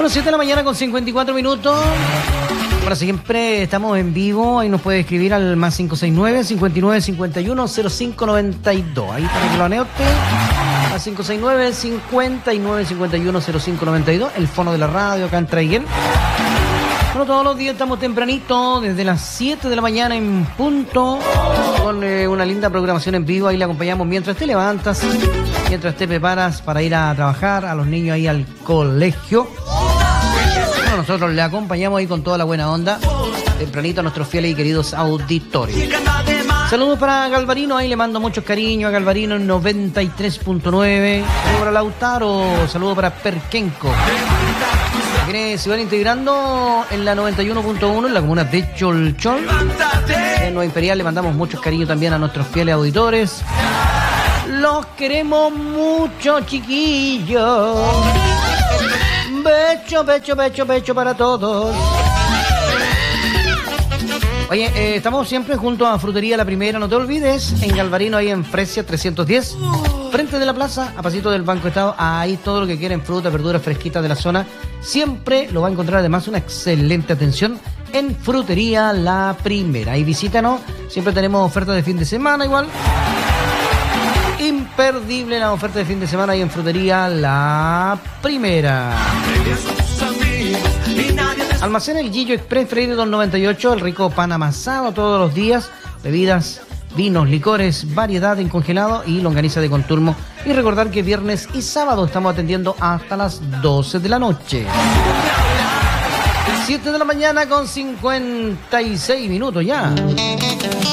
Bueno, 7 de la mañana con 54 minutos. Para siempre estamos en vivo. Ahí nos puede escribir al más 569-5951-0592. Ahí para que lo anote. Más 569-5951-0592. El fono de la radio acá en Traiguel. Bueno, todos los días estamos tempranito, desde las 7 de la mañana en punto, con una linda programación en vivo. Ahí le acompañamos mientras te levantas, mientras te preparas para ir a trabajar, a los niños ahí al colegio. Bueno, nosotros le acompañamos ahí con toda la buena onda, tempranito a nuestros fieles y queridos auditores. Saludos para Galvarino, ahí le mando muchos cariños a Galvarino en 93.9. Saludos para Lautaro, saludos para Perquenco. Quienes se van integrando en la 91.1 en la comuna de Cholchol. En Nueva Imperial le mandamos muchos cariños también a nuestros fieles auditores. Los queremos mucho, chiquillos. Becho, becho, becho, becho para todos. Oye, estamos siempre junto a Frutería La Primera, no te olvides, en Galvarino, ahí en Fresia 310, frente de la plaza, a pasito del Banco Estado. Ahí todo lo que quieren, frutas, verduras fresquitas de la zona, siempre lo va a encontrar. Además, una excelente atención en Frutería La Primera. Ahí visítanos, siempre tenemos ofertas de fin de semana igual. Imperdible la oferta de fin de semana ahí en Frutería La Primera. Almacén El Gillo Express, Freire 298, el rico pan amasado todos los días, bebidas, vinos, licores, variedad en congelado y longaniza de conturmo. Y recordar que viernes y sábado estamos atendiendo hasta las 12 de la noche. 7 de la mañana con 56 minutos ya.